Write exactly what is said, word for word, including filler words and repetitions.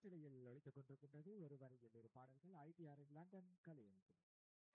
காற்றலையில் ஒலித்துக் கொண்டிருக்கின்றது ஒரு வரியில் இரு பாடல்கள் ஐடிஆரின் லண்டன் கலையகம்.